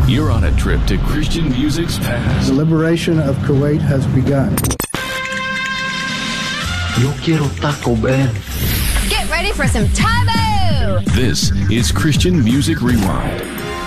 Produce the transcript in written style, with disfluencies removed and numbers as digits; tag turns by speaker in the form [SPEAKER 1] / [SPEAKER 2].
[SPEAKER 1] You're on a trip to Christian music's past.
[SPEAKER 2] The liberation of Kuwait has begun.
[SPEAKER 3] Yo quiero Taco Bell.
[SPEAKER 4] Get ready for some Tabu!
[SPEAKER 1] This is Christian Music Rewind.